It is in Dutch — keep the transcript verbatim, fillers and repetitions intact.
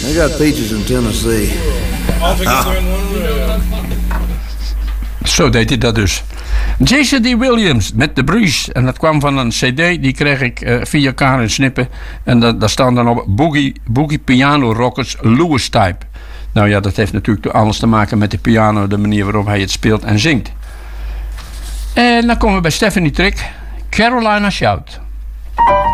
I got peaches in Tennessee. Ah. Zo deed hij dat dus. Jason D. Williams met The Breeze. En dat kwam van een cd, die kreeg ik uh, via Karen Snippen. En da- daar staan dan op Boogie, Boogie Piano Rockers Lewis Type. Nou ja, dat heeft natuurlijk alles te maken met de piano, de manier waarop hij het speelt en zingt. En dan komen we bij Stephanie Trick, Carolina Shout.